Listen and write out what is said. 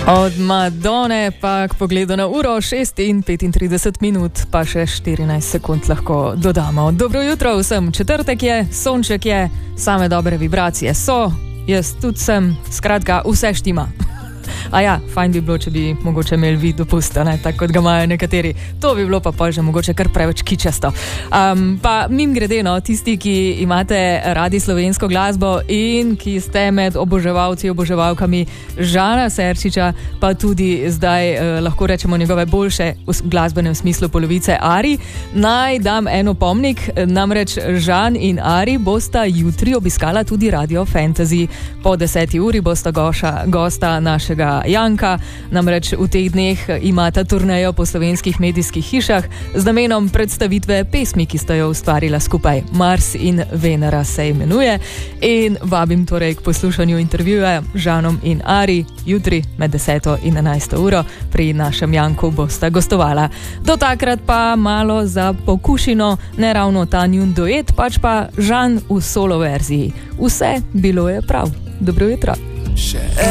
Od Madone pa k pogledu na uro 6:35 minut, pa še 14 sekund lahko dodamo. Dobro jutro vsem, četrtek je, sonček je, same dobre vibracije so, jaz tudi sem, skratka, vse štima. A ja, fajn bi bilo, če bi mogoče imeli vi dopust, tako kot ga imajo nekateri. To bi bilo pa že mogoče kar preveč kičasto. Pa mimogrede, tisti, ki imate radi slovensko glasbo in ki ste med oboževalkami Žana Serčiča, pa tudi zdaj lahko rečemo njegove boljše v glasbenem smislu polovice Ari, naj dam en opomnik, namreč Žan in Ari bosta jutri obiskala tudi Radio Fantasy. Po 10. uri bosta gosta našega Janka, namreč v teh dneh imata turnejo po slovenskih medijskih hišah z namenom predstavitve pesmi, ki sta jo ustvarila skupaj. Mars in Venera se imenuje in vabim torej k poslušanju intervjuja Žanom in Ari jutri med 10. in 11. uro pri našem Janku bosta gostovala. Do takrat pa malo za pokušino, ne ravno ta njun duet, pač pa Žan v solo verziji. Vse bilo je prav. Dobro jutro.